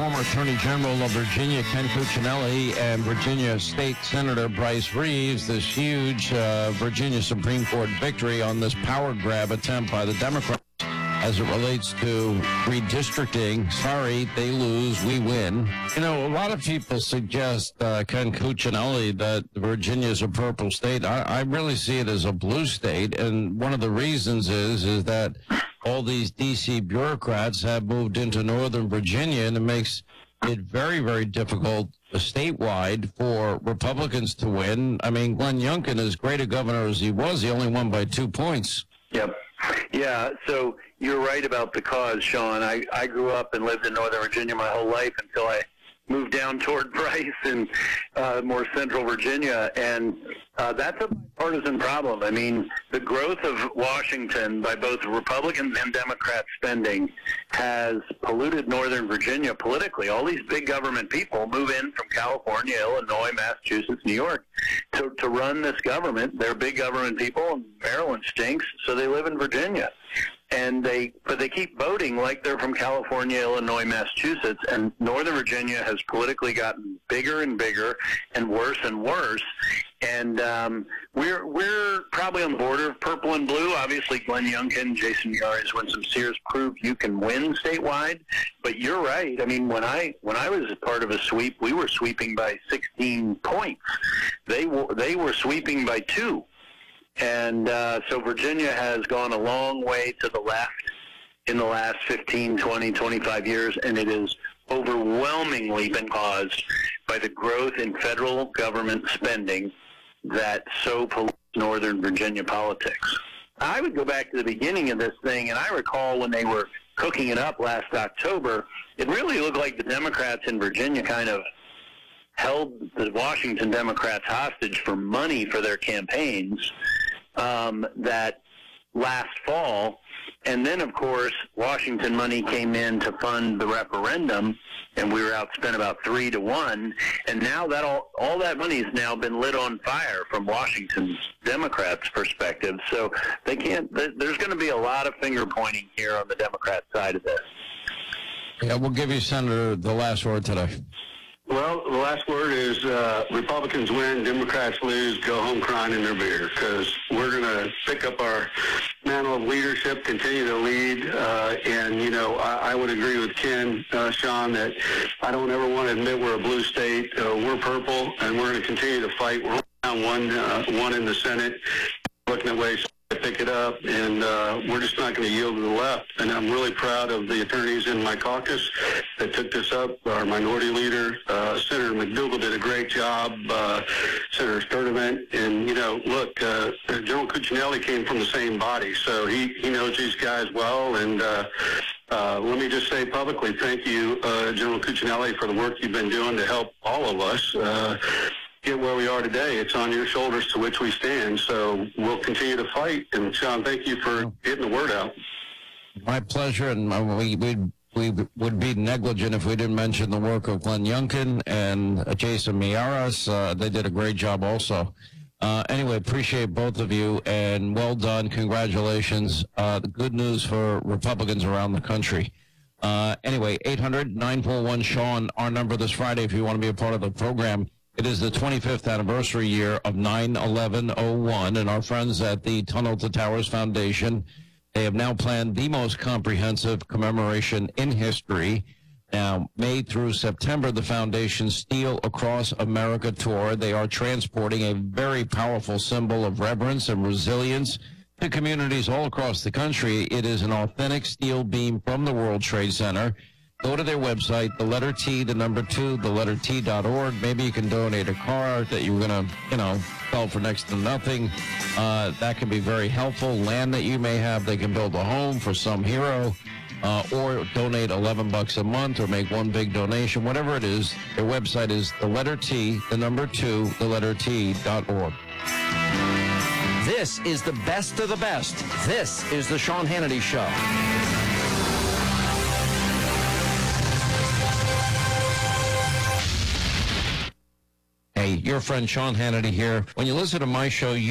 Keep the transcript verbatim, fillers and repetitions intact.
former Attorney General of Virginia, Ken Cuccinelli, and Virginia State Senator Bryce Reeves, this huge uh, Virginia Supreme Court victory on this power grab attempt by the Democrats as it relates to redistricting. Sorry, they lose, we win. You know, a lot of people suggest, uh, Ken Cuccinelli, that Virginia is a purple state. I, I really see it as a blue state, and one of the reasons is, is that all these D C bureaucrats have moved into Northern Virginia, and it makes it very, very difficult uh, statewide for Republicans to win. I mean, Glenn Youngkin, as great a governor as he was, he only won by two points. Yep. Yeah, so you're right about the cause, Sean. I, I grew up and lived in Northern Virginia my whole life until I moved down toward Bryce and uh, more central Virginia, and uh, that's a bipartisan problem. I mean, the growth of Washington by both Republican and Democrat spending has polluted Northern Virginia politically. All these big government people move in from California, Illinois, Massachusetts, New York to, to run this government. They're big government people, and Maryland stinks, so they live in Virginia. And they, but they keep voting like they're from California, Illinois, Massachusetts, and Northern Virginia has politically gotten bigger and bigger and worse and worse. And um, we're we're probably on the border of purple and blue. Obviously, Glenn Youngkin, Jason Miyares, Winsome Sears prove you can win statewide. But you're right. I mean, when I when I was part of a sweep, we were sweeping by sixteen points. They were they were sweeping by two. And uh, so Virginia has gone a long way to the left in the last fifteen, twenty, twenty-five years, and it has overwhelmingly been caused by the growth in federal government spending that so pollutes Northern Virginia politics. I would go back to the beginning of this thing, and I recall when they were cooking it up last October, it really looked like the Democrats in Virginia kind of held the Washington Democrats hostage for money for their campaigns um, that last fall. And then, of course, Washington money came in to fund the referendum, and we were outspent about three to one. And now that all, all that money has now been lit on fire from Washington's Democrats' perspective. So they can't. There's going to be a lot of finger pointing here on the Democrat side of this. Yeah, we'll give you, Senator, the last word today. Well, the last word is uh, Republicans win, Democrats lose, go home crying in their beer, because we're going to pick up our mantle of leadership, continue to lead, uh, and, you know, I, I would agree with Ken, uh, Sean, that I don't ever want to admit we're a blue state. Uh, we're purple, and we're going to continue to fight. We're down one, uh, one in the Senate, looking at ways to pick it up, and uh, we're just not going to yield to the left. And I'm really proud of the attorneys in my caucus that took this up. Our minority leader, uh, Senator McDougal, did a great job. Uh, Senator Sturdivant, and you know, look, uh, General Cuccinelli came from the same body, so he he knows these guys well. And uh, uh, let me just say publicly, thank you, uh, General Cuccinelli, for the work you've been doing to help all of us Uh, get where we are today. It's on your shoulders to which we stand. So we'll continue to fight. And Sean, thank you for getting the word out. My pleasure, and we we we would be negligent if we didn't mention the work of Glenn Youngkin and Jason Miyares. Uh, they did a great job also. Uh, anyway, appreciate both of you, and well done. Congratulations. Uh, the good news for Republicans around the country. Uh, anyway, eight hundred, nine four one, Sean, our number this Friday if you want to be a part of the program. It is the twenty-fifth anniversary year of nine eleven oh one, and our friends at the Tunnel to Towers Foundation, they have now planned the most comprehensive commemoration in history. Now, May through September, the foundation's Steel Across America tour, they are transporting a very powerful symbol of reverence and resilience to communities all across the country. It is an authentic steel beam from the World Trade Center. Go to their website, the letter T, the number two, the letter T dot org. Maybe you can donate a car that you were going to, you know, sell for next to nothing. Uh, that can be very helpful. Land that you may have, they can build a home for some hero, uh, or donate eleven bucks a month, or make one big donation, whatever it is. Their website is the letter T, the number two, the letter T dot org. This is the best of the best. This is the Sean Hannity Show. Hey, your friend Sean Hannity here. When you listen to my show, you